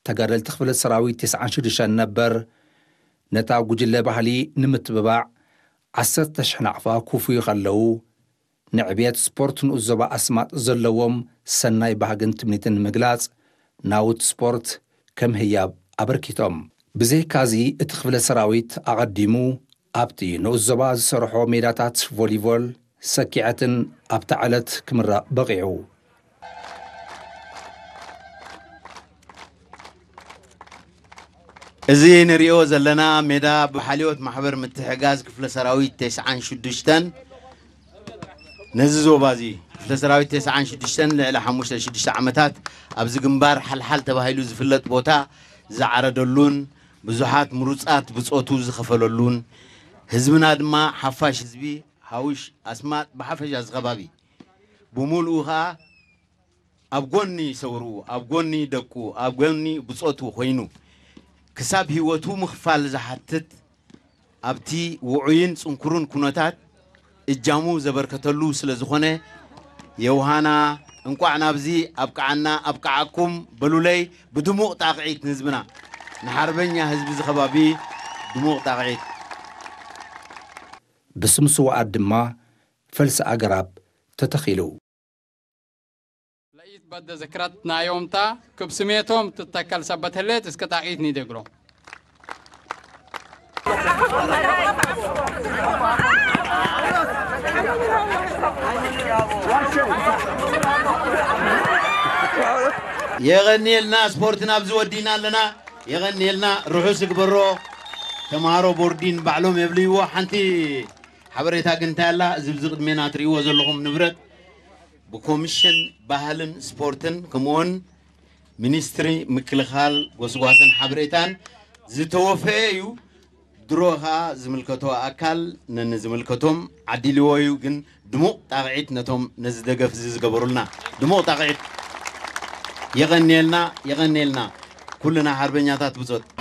ተጋደልቲ ክፍለ ሰራዊት 96 ነበር ነታ ጉጅለ ባህሊ ንምትብባዕ 10,000 ናዕፋ ኩፍዩ ከለዉ ንዕብየት ስፖርት ንኡዞባ ኣስማጥ ዘለዎም ሰናይ ባህግን ትምኒትን ምግላጽ ናውት ስፖርት ከም ህያብ ኣበርኪቶም ብዘይካዚ እቲ ክፍለ ሰራዊት ኣቐዲሙ ኣብቲ ንኡዞባ ዝሰርሖ ሜዳታት ቮሊቦል ሰኪዐትን ኣብታ ዓለት ክምራቕ በቂዑ እዚ ንሪኦ ዘለና ሜዳ ብሓልዮት ማሕበር ምትሕጋዝ ክፍለ ሰራዊት 96 ነዚ ዞባ እዚ ክፍለ ሰራዊት 96 ልዕሊ 5-6 ዓመታት ኣብዚ ግንባር ሓልሓል ተባሂሉ ዝፍለጥ ቦታ ዝዓረደሉን ብዙሓት ምሩፃት ብፆቱ ዝኸፈለሉን ህዝብና ድማ ሓፋሽ ህዝቢ ሃውሽ ኣስማጥ ብሓፈሻ ዝኸባቢ ብሙሉኡ ከዓ ኣብ ጎኒ ሰውሩ ኣብ ጎኒ ደቁ ኣብ ጎኒ ብፆቱ ኮይኑ ክሳብ ህይወቱ ምኽፋል ዝሓትት ኣብቲ ውዑይን ፅንኩሩን ኩነታት እጃሙ ዘበርከተሉ ስለ ዝኾነ የውሃና እንቋዕ ናብዚ ኣብቃዓና ኣብቃዓኩም በሉለይ ብድሙቕ ጣቕዒት ንህዝብና ንሓርበኛ ህዝቢ ዝኸባቢ ድሙቕ ጣቕዒት ብስም ስዋዓት ድማ ፈልሲ ኣገራብ ተተኺሉ ለይት በደ ዘክራት ናዮምታ ክብስሜቶም ትተከል ሰበት ህሌት እስከ ጣቂት ኒደግሮ የغኒልና ስፖርትና ብዝወዲና ኣለና የغኒልና ርሑስ ግበሮ ተማሃሮ ቦርዲን ባዕሎም የብልይዎ ሓንቲ ሓበሬታ ግንታ ያላ እዚ ብዝቅድሜና ትሪእዎ ዘለኹም ንብረት ብኮሚሽን ባህልን ስፖርትን ከምኡውን ሚኒስትሪ ምክልኻል ጎስጓስን ሓበሬታን ዝተወፈየ እዩ ድሮኻ ዝምልከቶ ኣካል ነንዝምልከቶም ዓዲልዎ እዩ ግን ድሙቕ ጣቕዒት ነቶም ነዚ ደገፍ ዝገበሩልና ድሙቕ ጣቕዒት የغኒልና ኩልና ሓርበኛታት ብፆት